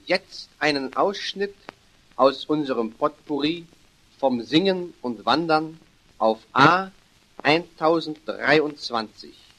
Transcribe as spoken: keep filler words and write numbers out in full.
jetzt einen Ausschnitt aus unserem Potpourri vom Singen und Wandern auf A tausenddreiundzwanzig.